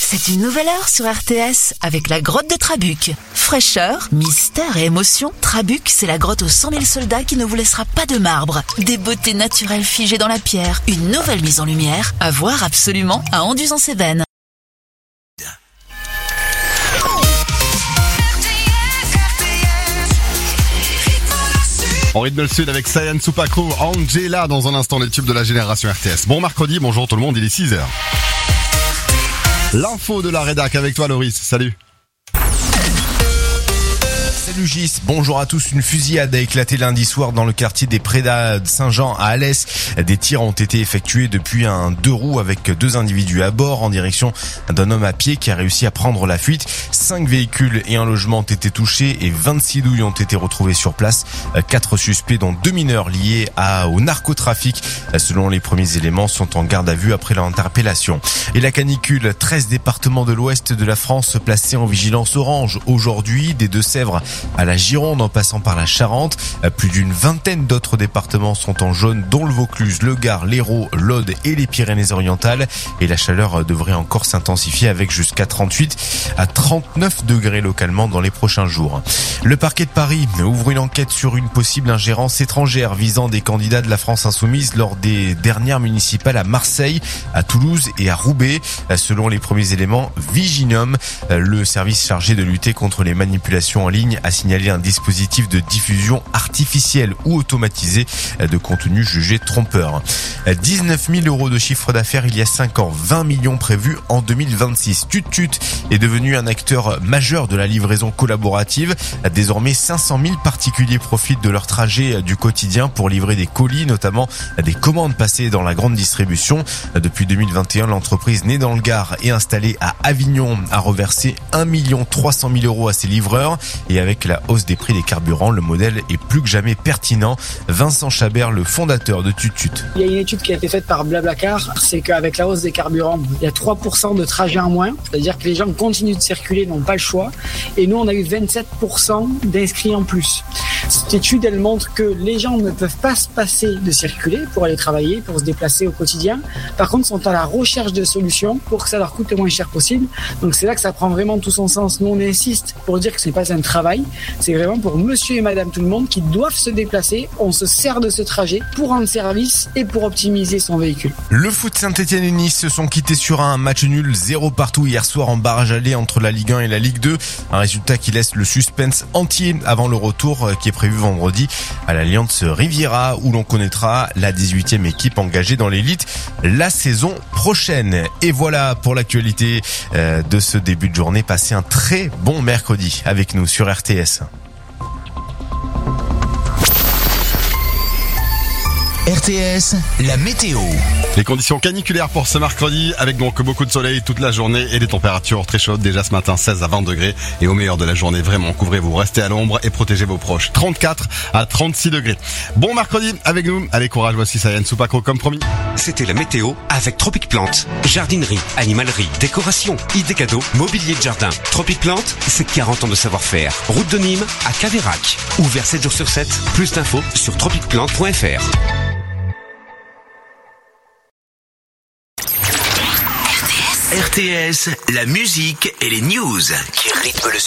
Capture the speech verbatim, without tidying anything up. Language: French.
C'est une nouvelle heure sur R T S avec la grotte de Trabuc. Fraîcheur, mystère et émotion, Trabuc, c'est la grotte aux cent mille soldats qui ne vous laissera pas de marbre. Des beautés naturelles figées dans la pierre, une nouvelle mise en lumière, à voir absolument à Anduze-en-Cévennes. En rythme le sud avec Sayan Supakro, Angela dans un instant, les tubes de la génération R T S. Bon mercredi, bonjour tout le monde, il est six heures. L'info de la rédac avec toi Loris, salut. Salut Gis, bonjour à tous. Une fusillade a éclaté lundi soir dans le quartier des Prédas de Saint-Jean à Alès. Des tirs ont été effectués depuis un deux roues avec deux individus à bord en direction d'un homme à pied qui a réussi à prendre la fuite. Cinq véhicules et un logement ont été touchés et vingt-six douilles ont été retrouvées sur place. Quatre suspects dont deux mineurs liés à, au narcotrafic. Selon les premiers éléments, sont en garde à vue après leur interpellation. Et la canicule, treize départements de l'ouest de la France placés en vigilance orange aujourd'hui, des Deux-Sèvres à la Gironde en passant par la Charente. Plus d'une vingtaine d'autres départements sont en jaune, dont le Vaucluse, le Gard, l'Hérault, l'Aude et les Pyrénées-Orientales. Et la chaleur devrait encore s'intensifier avec jusqu'à trente-huit à trente-neuf degrés localement dans les prochains jours. Le parquet de Paris ouvre une enquête sur une possible ingérence étrangère visant des candidats de la France Insoumise lors des dernières municipales à Marseille, à Toulouse et à Roubaix. Selon les premiers éléments, Viginum, le service chargé de lutter contre les manipulations en ligne, a signalé un dispositif de diffusion artificielle ou automatisé de contenu jugé trompeur. dix-neuf mille euros de chiffre d'affaires il y a cinq ans, vingt millions prévus en deux mille vingt-six. Tut Tut est devenu un acteur majeur de la livraison collaborative. Désormais, cinq cent mille particuliers profitent de leur trajet du quotidien pour livrer des colis, notamment des commandes passées dans la grande distribution. Depuis deux mille vingt et un, l'entreprise née dans le Gard et installée à Avignon a reversé un million trois cent mille euros à ses livreurs. Et avec la hausse des prix des carburants, le modèle est plus que jamais pertinent. Vincent Chabert, le fondateur de Tut Tut. Il y a une étude qui a été faite par Blablacar, c'est qu'avec la hausse des carburants, il y a trois pour cent de trajets en moins, c'est-à-dire que les gens continuent de circuler, n'ont pas le choix. Et nous, on a eu vingt-sept pour cent d'inscrits en plus. Cette étude, elle montre que les gens ne peuvent pas se passer de circuler pour aller travailler, pour se déplacer au quotidien. Par contre, sont à la recherche de solutions pour que ça leur coûte le moins cher possible. Donc c'est là que ça prend vraiment tout son sens. Nous, on insiste pour dire que ce n'est pas un travail, c'est vraiment pour monsieur et madame tout le monde qui doivent se déplacer. On se sert de ce trajet pour rendre service et pour optimiser son véhicule. Le foot, Saint-Etienne et Nice se sont quittés sur un match nul zéro partout hier soir en barrage aller entre la Ligue un et la Ligue deux. Un résultat qui laisse le suspense entier avant le retour qui est prévu vendredi à l'Allianz Riviera où l'on connaîtra la dix-huitième équipe engagée dans l'élite la saison prochaine. Et voilà pour l'actualité de ce début de journée. Passez un très bon mercredi avec nous sur R T S. R T S, la météo. Les conditions caniculaires pour ce mercredi avec donc beaucoup de soleil toute la journée et des températures très chaudes déjà ce matin, seize à vingt degrés. Et au meilleur de la journée, vraiment, couvrez-vous, restez à l'ombre et protégez vos proches. trente-quatre à trente-six degrés. Bon mercredi avec nous. Allez, courage, voici Sayan Supakro comme promis. C'était la météo avec Tropic Plante. Jardinerie, animalerie, décoration, idées cadeaux, mobilier de jardin. Tropic Plante, c'est quarante ans de savoir-faire. Route de Nîmes à Caveyrac. Ouvert sept jours sur sept. Plus d'infos sur tropic plante point f r. R T S, la musique et les news qui rythment le